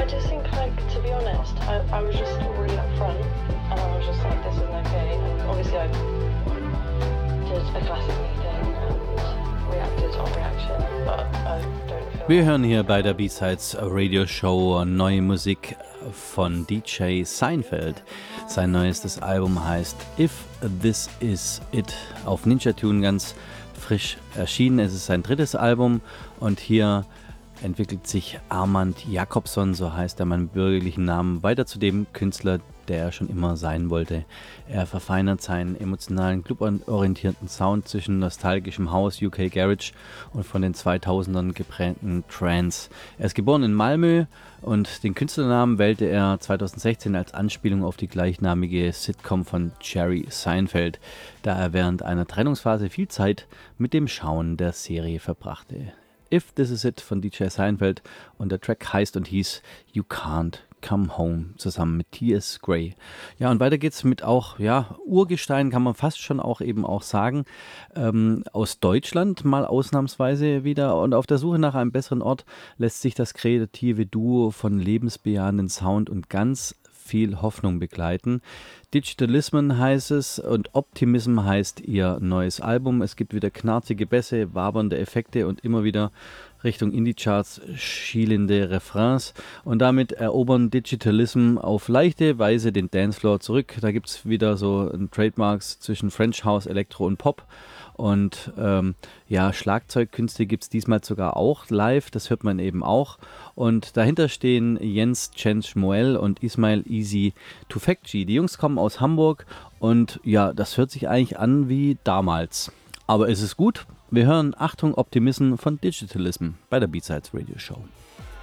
just think, like, to be honest, I was just really upfront, and I was just like, this isn't okay. And obviously, I did a classic thing and reacted on reaction, but I don't feel. Wir hören hier bei der B-Sides Radio Show neue Musik von DJ Seinfeld. Sein neuestes Album heißt If This Is It, auf Ninja Tune ganz frisch erschienen. Es ist sein drittes Album und hier entwickelt sich Armand Jacobson, so heißt er meinen bürgerlichen Namen, weiter zu dem Künstler, der er schon immer sein wollte. Er verfeinert seinen emotionalen, cluborientierten Sound zwischen nostalgischem House, UK Garage und von den 2000ern geprägten Trance. Er ist geboren in Malmö und den Künstlernamen wählte er 2016 als Anspielung auf die gleichnamige Sitcom von Jerry Seinfeld, da er während einer Trennungsphase viel Zeit mit dem Schauen der Serie verbrachte. If This Is It von DJ Seinfeld und der Track heißt und hieß You Can't Come Home zusammen mit T.S. Gray. Ja, und weiter geht's mit auch, ja, Urgestein kann man fast schon auch eben auch sagen, aus Deutschland mal ausnahmsweise wieder, und auf der Suche nach einem besseren Ort lässt sich das kreative Duo von lebensbejahenden Sound und ganz viel Hoffnung begleiten. Digitalism heißt es und Optimism heißt ihr neues Album. Es gibt wieder knarzige Bässe, wabernde Effekte und immer wieder Richtung Indie-Charts schielende Refrains, und damit erobern Digitalism auf leichte Weise den Dancefloor zurück. Da gibt es wieder so Trademarks zwischen French House, Elektro und Pop. Und ja, Schlagzeugkünste gibt es diesmal sogar auch live, das hört man eben auch. Und dahinter stehen Jens Cench Moel und Ismail Easy Tufekci. Die Jungs kommen aus Hamburg und ja, das hört sich eigentlich an wie damals. Aber es ist gut. Wir hören Achtung Optimism von Digitalism bei der B-Sides Radio Show.